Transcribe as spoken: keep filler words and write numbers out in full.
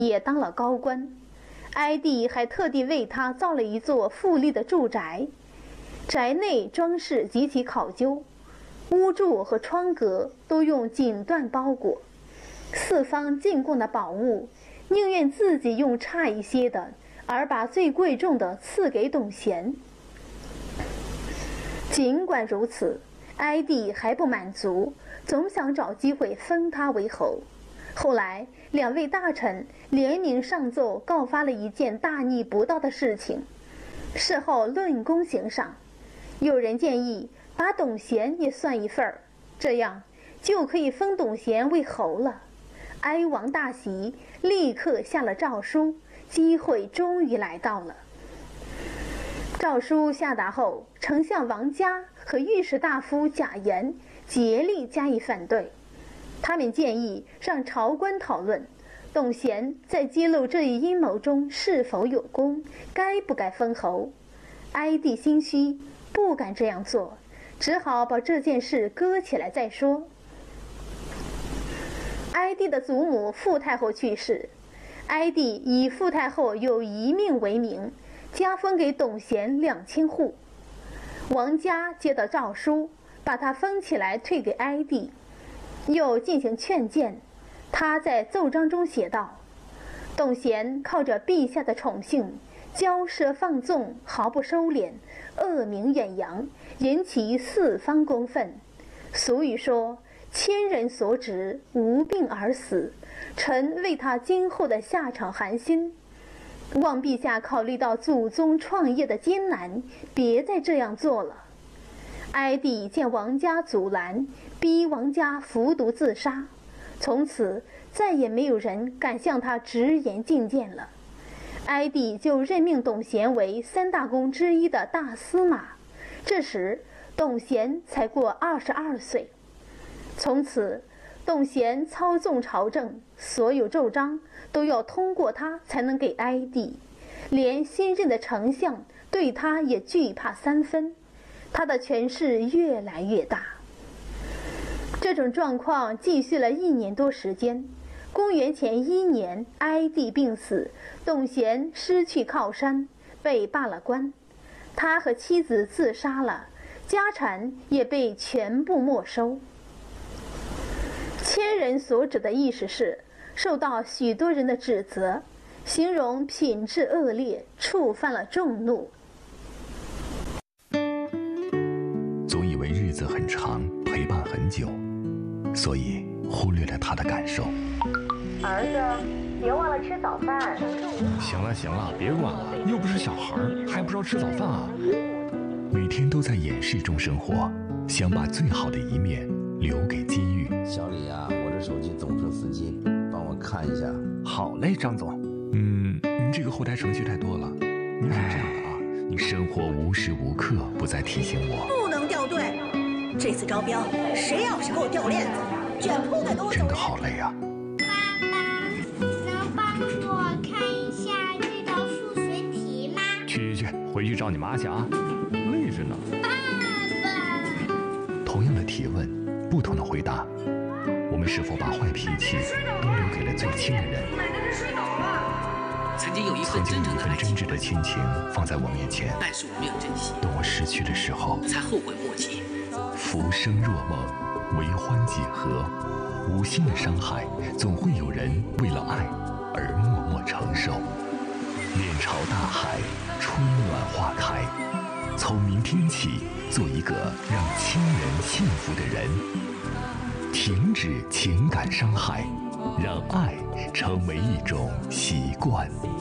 也当了高官。哀帝还特地为他造了一座富丽的住宅，宅内装饰极其考究，屋柱和窗格都用锦缎包裹，四方进贡的宝物宁愿自己用差一些的，而把最贵重的赐给董贤。尽管如此，哀帝还不满足，总想找机会封他为侯。后来两位大臣联名上奏告发了一件大逆不道的事情，事后论功行赏。有人建议把董贤也算一份儿，这样就可以封董贤为侯了。哀王大喜，立刻下了诏书，机会终于来到了。诏书下达后，丞相王嘉和御史大夫贾言竭力加以反对。他们建议让朝官讨论董贤在揭露这一阴谋中是否有功，该不该封侯。哀帝心虚，不敢这样做，只好把这件事搁起来再说。哀帝的祖母傅太后去世，哀帝以傅太后有遗命为名，加封给董贤两千户。王嘉接到诏书，把他封起来退给哀帝，又进行劝谏。他在奏章中写道：董贤靠着陛下的宠幸，骄奢放纵，毫不收敛，恶名远扬，引起四方公愤。俗语说千人所指，无病而死，臣为他今后的下场寒心。望陛下考虑到祖宗创业的艰难，别再这样做了。哀帝见王家阻拦，逼王家服毒自杀，从此再也没有人敢向他直言进谏了。哀帝就任命董贤为三大公之一的大司马，这时董贤才过二十二岁。从此董贤操纵朝政，所有奏章都要通过他才能给哀帝，连新任的丞相对他也惧怕三分，他的权势越来越大。这种状况继续了一年多时间。公元前一年，哀帝病死，董贤失去靠山，被罢了官。他和妻子自杀了，家产也被全部没收。千人所指的意思是受到许多人的指责，形容品质恶劣，触犯了众怒。 总以为日子很长，陪伴很久，所以忽略了他的感受。 儿子，别忘了吃早饭。 行了行了，别管了，又不是小孩，还不知道吃早饭啊？ 每天都在掩饰中生活，想把最好的一面留给机遇。 小李啊，我这手机总出司机，帮我看一下。 好嘞，张总。嗯，您这个后台程序太多了。您是这样的啊，你生活无时无刻不在提醒我， 不能掉队。这次招标，谁要是给我掉链子，卷铺盖都真的好累啊。 爸爸，能帮我看一下这道数学题吗？ 去去去，回去找你妈去啊，累着呢。 爸爸， 同样的提问，不同的回答，我们是否把坏脾气都留给了最亲的人？ 曾经有一份曾经有一真正的爱份真挚的亲情放在我面前， 但是我没有珍惜， 等我失去的时候， 才后悔莫及。 浮生若梦，为欢几何？无心的伤害，总会有人为了爱而默默承受。面朝大海，春暖花开。从明天起，做一个让亲人幸福的人。停止情感伤害，让爱成为一种习惯。